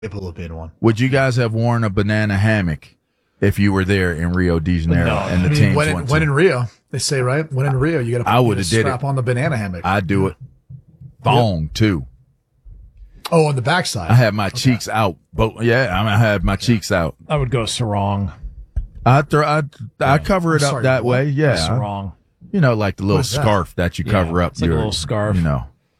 capable of being one. Would you guys have worn a banana hammock if you were there in Rio de Janeiro and the teams went when in Rio, they say, right? When in Rio, you got to strap on the banana hammock. I'd do it. Thong, too. Oh, on the backside. I had my cheeks out. But I had my cheeks out. I would go sarong. I cover it up that way. Yeah. Sarong. You know, like the little scarf that you cover up. It's like a little scarf. You know.